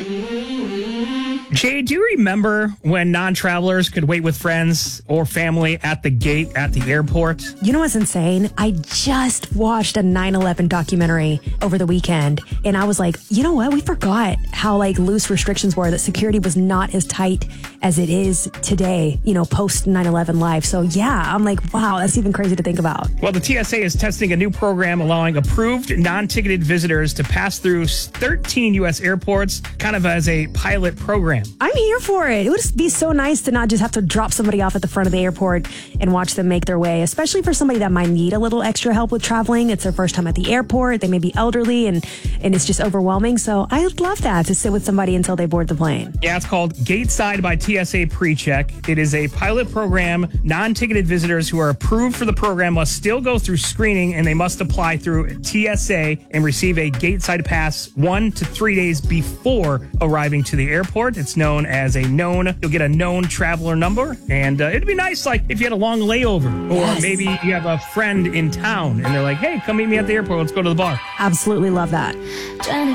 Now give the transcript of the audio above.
Jay, do you remember when non-travelers could wait with friends or family at the gate at the airport? You know what's insane? I just watched a 9/11 documentary over the weekend, and I was like, you know what? We forgot how loose restrictions were, that security was not as tight as it is today, post 9/11 life. So yeah, I'm like, wow, that's even crazy to think about. Well, the TSA is testing a new program allowing approved non-ticketed visitors to pass through 13 U.S. airports, kind of as a pilot program. I'm here for it. It would be so nice to not just have to drop somebody off at the front of the airport and watch them make their way, especially for somebody that might need a little extra help with traveling. It's their first time at the airport. They may be elderly and it's just overwhelming. So I'd love that, to sit with somebody until they board the plane. Yeah, it's called Gateside by TSA PreCheck. It is a pilot program. Non-ticketed visitors who are approved for the program must still go through screening, and they must apply through TSA and receive a Gateside pass 1 to 3 days before arriving to the airport. It's known as you'll get a known traveler number, and it'd be nice if you had a long layover, or maybe you have a friend in town and they're like, hey, come meet me at the airport, let's go to the bar. Absolutely love that.